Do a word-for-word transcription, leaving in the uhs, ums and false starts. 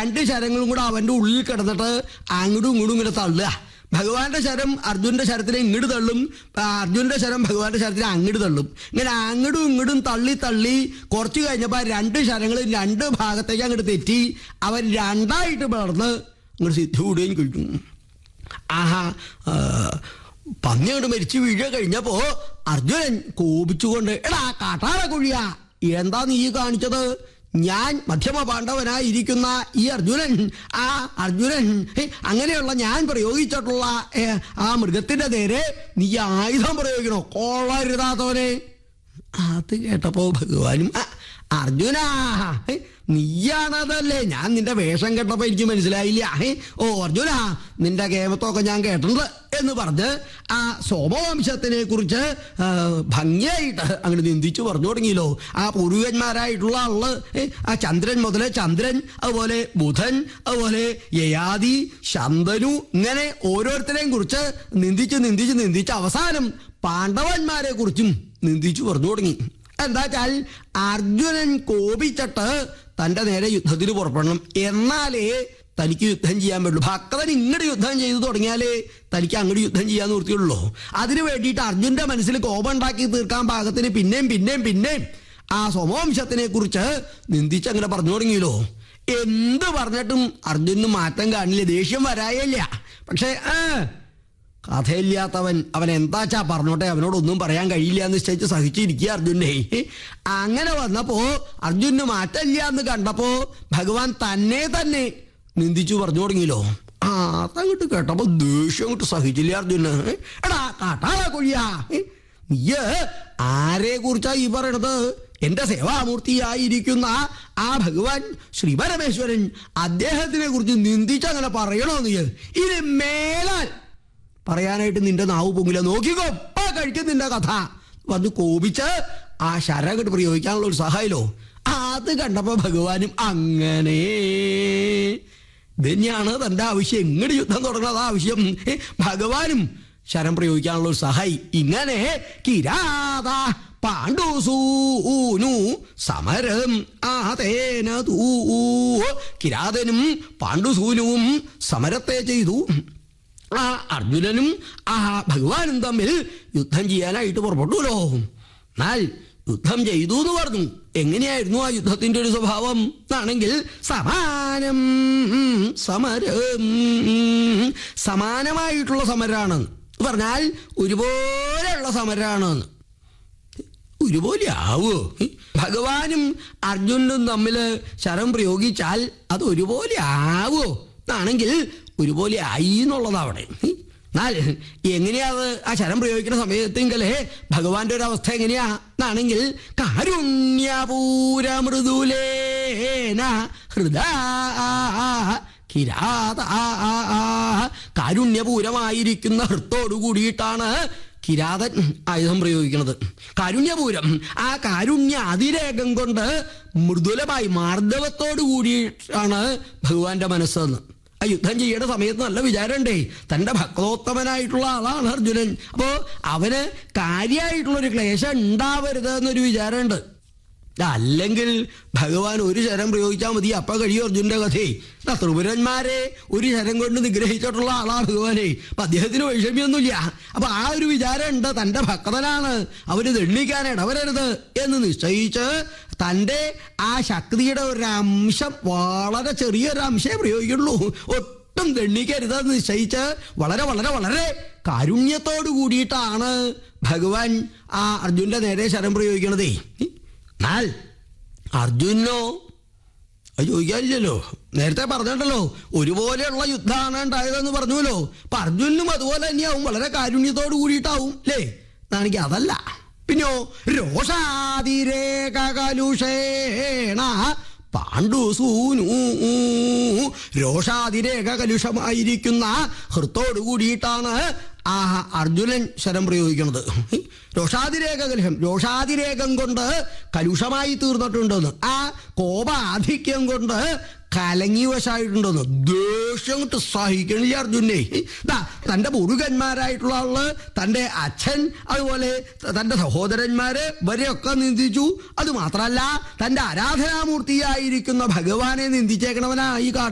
രണ്ട് ശരങ്ങളും കൂടെ അവന്റെ ഉള്ളിൽ കിടന്നിട്ട് അങ്ങോട്ടും ഇങ്ങോട്ടും ഇങ്ങനെ തള്ളുക. ഭഗവാന്റെ ശരം അർജുനന്റെ ശരത്തിനെ ഇങ്ങോട്ട് തള്ളും, അർജുനന്റെ ശരം ഭഗവാന്റെ ശരത്തിനെ അങ്ങോട്ട് തള്ളും. ഇങ്ങനെ അങ്ങോട്ടും ഇങ്ങോട്ടും തള്ളി തള്ളി കുറച്ച് കഴിഞ്ഞപ്പോൾ രണ്ട് ശരങ്ങളും രണ്ട് ഭാഗത്തേക്ക് അങ്ങോട്ട് തെറ്റി അവൻ രണ്ടായിട്ട് വളർന്ന് അങ്ങോട്ട് സിദ്ധി കൂടുകയും കഴിക്കും. ആഹാ, പന്നി അങ്ങോട്ട് മരിച്ചു വീഴുക കഴിഞ്ഞപ്പോ അർജുനൻ കോപിച്ചുകൊണ്ട്, എടാ കാട്ടാറ കുഴിയ, എന്താ നീ കാണിച്ചത്? ഞാൻ മധ്യമ പാണ്ഡവനായിരിക്കുന്ന ഈ അർജുനൻ, ആ അർജുനൻ അങ്ങനെയുള്ള ഞാൻ പ്രയോഗിച്ചിട്ടുള്ള ആ മൃഗത്തിന്റെ നേരെ നീ ആയുധം പ്രയോഗിക്കണോ? കൊള്ളരുതാത്തവനെ. അത് കേട്ടപ്പോ ഭഗവാനും, അർജുന നീയാണതല്ലേ, ഞാൻ നിന്റെ വേഷം കേട്ടപ്പോ എനിക്ക് മനസ്സിലായില്ല. ഓ അർജുന, നിന്റെ കേമത്തൊക്കെ ഞാൻ കേട്ടിട്ടുണ്ട് എന്ന് പറഞ്ഞ് ആ സോമവംശത്തിനെ കുറിച്ച് ഭംഗിയായിട്ട് അങ്ങനെ നിന്ദിച്ചു പറഞ്ഞു തുടങ്ങിയല്ലോ. ആ പൂർവികന്മാരായിട്ടുള്ള ആള്, ആ ചന്ദ്രൻ മുതല് ചന്ദ്രൻ, അതുപോലെ ബുധൻ, അതുപോലെ യയാതി, ശന്തനു, ഇങ്ങനെ ഓരോരുത്തരെയും കുറിച്ച് നിന്ദിച്ച് നിന്ദിച്ച് നിന്ദിച്ച് അവസാനം പാണ്ഡവന്മാരെ കുറിച്ചും നിന്ദിച്ചു പറഞ്ഞു തുടങ്ങി. എന്താ വെച്ചാൽ അർജുനൻ കോപിച്ചിട്ട് തന്റെ നേരെ യുദ്ധത്തിന് പുറപ്പെടണം, എന്നാലേ തനിക്ക് യുദ്ധം ചെയ്യാൻ പറ്റുള്ളൂ. ഭക്തൻ ഇങ്ങോട്ട് യുദ്ധം ചെയ്തു തുടങ്ങിയാലേ തനിക്ക് അങ്ങോട്ട് യുദ്ധം ചെയ്യാൻ നിർത്തിയുള്ളൂ. അതിനു വേണ്ടിയിട്ട് അർജുന്റെ മനസ്സിൽ കോപം ഉണ്ടാക്കി തീർക്കാൻ പാകത്തിന് പിന്നെയും പിന്നെയും പിന്നെയും ആ സോമവംശത്തിനെ കുറിച്ച് നിന്ദിച്ച് അങ്ങനെ പറഞ്ഞു തുടങ്ങിയല്ലോ. എന്ത് പറഞ്ഞിട്ടും അർജുനന് മാറ്റം കാണില്ല, ദേഷ്യം വരായില്ല. പക്ഷേ ആ കഥയില്ലാത്തവൻ അവൻ എന്താച്ചാ പറഞ്ഞോട്ടെ, അവനോടൊന്നും പറയാൻ കഴിയില്ല എന്ന് നിശ്ചയിച്ച് സഹിച്ചിരിക്കുക അർജുനെ. അങ്ങനെ വന്നപ്പോ അർജുനന് മാറ്റമില്ല എന്ന് കണ്ടപ്പോ ഭഗവാൻ തന്നെ തന്നെ നിന്ദിച്ചു പറഞ്ഞു തുടങ്ങിയല്ലോ. ആ അതങ്ങോട്ട് കേട്ടപ്പോ ദേഷ്യം അങ്ങോട്ട് സഹിച്ചില്ല അർജുന്. എടാ കാട്ടാളാ കൊഴിയാ, നീയ് ആരെ കുറിച്ചാ ഈ പറയണത്? എന്റെ സേവാമൂർത്തിയായിരിക്കുന്ന ആ ഭഗവാൻ ശ്രീ പരമേശ്വരൻ, അദ്ദേഹത്തിനെ കുറിച്ച് നിന്ദിച്ചങ്ങനെ പറയണോ നീ? ഇനി മേലാൽ പറയാനായിട്ട് നിന്റെ നാവ് പൊങ്ങില്ല, നോക്കിക്കോ കഴിക്കും നിന്റെ കഥ വന്ന് കോപിച്ച് ആ ശരകട്ട് പ്രയോഗിക്കാനുള്ള ഒരു സഹായമല്ലോ. അത് കണ്ടപ്പോ ഭഗവാനും അങ്ങനെ തന്നെയാണ് തന്റെ ആവശ്യം, എങ്ങോട്ട് യുദ്ധം തുടങ്ങുന്നത് ആവശ്യം. ഭഗവാനും ശരം പ്രയോഗിക്കാനുള്ള ഒരു സഹായി. ഇങ്ങനെ കിരാത പാണ്ഡുസൂനു സമരം ആതേന തൂ, കിരാതനും പാണ്ഡുസൂനുവും സമരത്തെ ചെയ്തു. ആ അർജുനനും ആ ഭഗവാനും തമ്മിൽ യുദ്ധം ചെയ്യാനായിട്ട് പുറപ്പെട്ടുല്ലോ. എന്നാൽ യുദ്ധം ചെയ്തു എന്ന് പറഞ്ഞു. എങ്ങനെയായിരുന്നു ആ യുദ്ധത്തിന്റെ ഒരു സ്വഭാവം എന്നാണെങ്കിൽ, സമാനം സമരം, സമാനമായിട്ടുള്ള സമരാണ് പറഞ്ഞാൽ ഒരുപോലെയുള്ള സമരാണ്. ഒരുപോലെ ആവോ? ഭഗവാനും അർജുനനും തമ്മിൽ ശരം പ്രയോഗിച്ചാൽ അത് ഒരുപോലെ ആവോ എന്നാണെങ്കിൽ ഒരുപോലെ ആയി എന്നുള്ളതാവിടെ. എന്നാൽ എങ്ങനെയാ അത് ആ ശരം പ്രയോഗിക്കുന്ന സമയത്തെങ്കിലേ ഭഗവാന്റെ ഒരു അവസ്ഥ എങ്ങനെയാ എന്നാണെങ്കിൽ, കാരുണ്യപൂര മൃദുലേന ഹൃദാ കിരാത, കാരുണ്യപൂരമായിരിക്കുന്ന ഹൃത്തോടു കൂടിയിട്ടാണ് കിരാതൻ ആയുധം പ്രയോഗിക്കുന്നത്. കാരുണ്യപൂരം, ആ കാരുണ്യ അതിരേകം കൊണ്ട് മൃദുലമായി മാർദ്ദവത്തോടു കൂടിയിട്ടാണ് ഭഗവാന്റെ മനസ്സെന്ന്. ആ യുദ്ധം ചെയ്യേണ്ട സമയത്ത് നല്ല വിചാരമുണ്ടേ, തന്റെ ഭക്തോത്തമനായിട്ടുള്ള ആളാണ് അർജുനൻ. അപ്പോ അവന് കാര്യമായിട്ടുള്ളൊരു ക്ലേശം ഉണ്ടാവരുത് എന്നൊരു വിചാരമുണ്ട്. അല്ലെങ്കിൽ ഭഗവാൻ ഒരു ശരം പ്രയോഗിച്ചാൽ മതി, അപ്പൊ കഴിയും അർജുനന്റെ കഥയെ. ത്രിപുരന്മാരെ ഒരു ശരം കൊണ്ട് നിഗ്രഹിച്ചിട്ടുള്ള ആളാ ഭഗവാനെ. അപ്പൊ അദ്ദേഹത്തിന് വൈഷമ്യൊന്നുമില്ല. അപ്പൊ ആ ഒരു വിചാരം ഉണ്ട്, തന്റെ ഭക്തനാണ്, അവന് ദണ്ഡിക്കാൻ ഇടവരരുത് എന്ന് നിശ്ചയിച്ച് തന്റെ ആ ശക്തിയുടെ ഒരു അംശം, വളരെ ചെറിയൊരു അംശമേ പ്രയോഗിക്കുള്ളൂ, ഒട്ടും ദണ്ഡിക്കരുതെന്ന് നിശ്ചയിച്ച് വളരെ വളരെ വളരെ കാരുണ്യത്തോടു കൂടിയിട്ടാണ് ഭഗവാൻ ആ അർജുനന്റെ നേരെ ശരം പ്രയോഗിക്കണതേ. എന്നാൽ അർജുനോ അത് ചോദിക്കാനില്ലല്ലോ. നേരത്തെ പറഞ്ഞിട്ടല്ലോ ഒരുപോലെയുള്ള യുദ്ധമാണ് ഉണ്ടായതെന്ന് പറഞ്ഞുല്ലോ. അപ്പൊ അർജുനും അതുപോലെ തന്നെയാവും, വളരെ കാരുണ്യത്തോട് കൂടിയിട്ടാവും അല്ലേ? എന്നാണെങ്കിൽ അതല്ല, പിന്നെയോ രോഷാതിരേക കലുഷേണ പാണ്ഡുസൂനു, രോഷാതിരേക കലുഷമായിരിക്കുന്ന ഹൃത്തോടു കൂടിയിട്ടാണ് ആ അർജുനൻ ശരം പ്രയോഗിക്കുന്നത്. രോഷാതിരേക കലുഷം, രോഷാതിരേകം കൊണ്ട് കലുഷമായി തീർന്നിട്ടുണ്ടെന്ന്, ആ കോപാധിക്യം കൊണ്ട് കലങ്ങി വശായിട്ടുണ്ടെന്ന്. ദേഷ്യം കൊണ്ട് സഹിക്കണില്ല അർജുനെ. തന്റെ മുരുകന്മാരായിട്ടുള്ള ആള്, തന്റെ അച്ഛൻ, അതുപോലെ തന്റെ സഹോദരന്മാര് ഇവരെയൊക്കെ നിന്ദിച്ചു. അത് മാത്രമല്ല തന്റെ ആരാധനാമൂർത്തിയായിരിക്കുന്ന ഭഗവാനെ നിന്ദിച്ചേക്കണവനാ ഈ കാട്ട